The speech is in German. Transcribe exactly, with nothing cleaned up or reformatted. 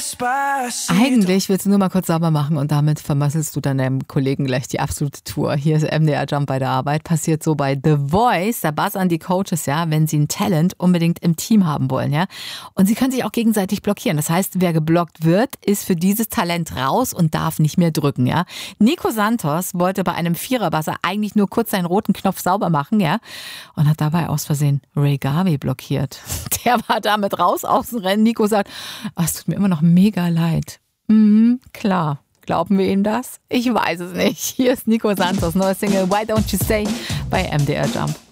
Eigentlich willst du nur mal kurz sauber machen und damit vermasselst du dann deinem Kollegen gleich die absolute Tour. Hier ist M D R Jump bei der Arbeit. Passiert so bei The Voice. Da buzzern die Coaches, ja, wenn sie ein Talent unbedingt im Team haben wollen, ja. Und sie können sich auch gegenseitig blockieren. Das heißt, wer geblockt wird, ist für dieses Talent raus und darf nicht mehr drücken, ja. Nico Santos wollte bei einem Viererbuzzer eigentlich nur kurz seinen roten Knopf sauber machen, ja. Und hat dabei aus Versehen Ray Garvey blockiert. Der war damit raus aus dem Rennen. Nico sagt, oh, es tut mir immer noch mega leid. Mhm, klar. Glauben wir ihm das? Ich weiß es nicht. Hier ist Nico Santos, neue Single Why Don't You Stay bei M D R Jump.